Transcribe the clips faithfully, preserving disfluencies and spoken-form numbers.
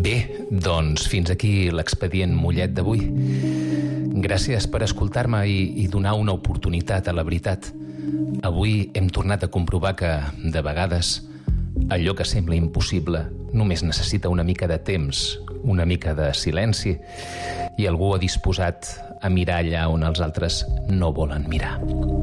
Bé, doncs fins aquí l'expedient Mollet d'avui. Gràcies per escoltar-me i, i donar una oportunitat a la veritat. Avui hem tornat a comprovar que, de vegades, allò que sembla impossible només necessita una mica de temps, una mica de silenci i algú disposat a mirar allà on els altres no volen mirar.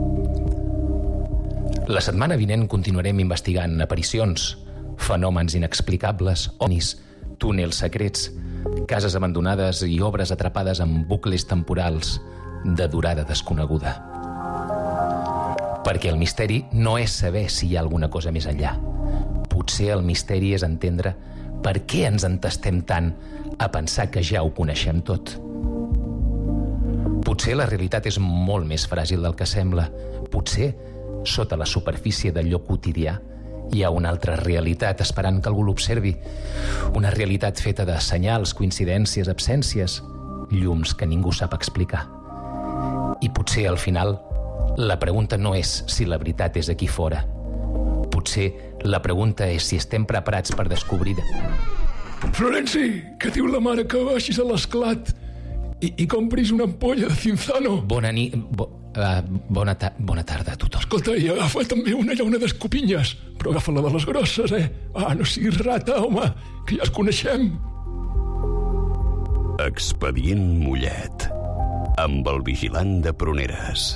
La setmana vinent continuarem investigant aparicions, fenòmens inexplicables, onis, túnels secrets, cases abandonades i obres atrapades en bucles temporals de durada desconeguda. Perquè el misteri no és saber si hi ha alguna cosa més enllà. Potser el misteri és entendre per què ens entestem tant a pensar que ja ho coneixem tot. Potser la realitat és molt més fràgil del que sembla. Potser, sota la superfície d'allò quotidià, hi ha una altra realitat esperant que algú l'observi. Una realitat feta de senyals, coincidències, absències, llums que ningú sap explicar. I potser, al final, la pregunta no és si la veritat és aquí fora. Potser la pregunta és si estem preparats per descobrir... Florenci, que diu la mare que baixis a l'esclat i, i compris una ampolla de Cinzano. Bona nit... Bo, uh, bona, ta bona tarda a tothom. Escolta, i agafa també una llauna d'escopinyes, però agafa-la de les grosses, eh? Ah, no siguis rata, home, que ja es coneixem. Expedient Mollet, amb el vigilant de Pruneres.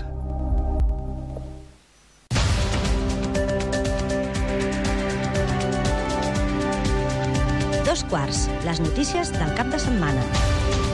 Dos quarts, les notícies del cap de setmana.